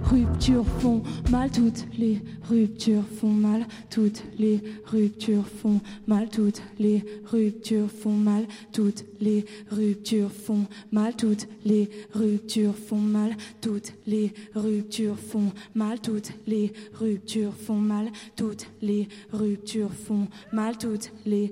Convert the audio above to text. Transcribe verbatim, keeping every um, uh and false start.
ruptures font mal, toutes les ruptures font mal, toutes les ruptures font mal, toutes les ruptures font mal, toutes les ruptures font mal, toutes les ruptures font mal, toutes les ruptures font mal, toutes les ruptures font mal, toutes les ruptures font mal, toutes les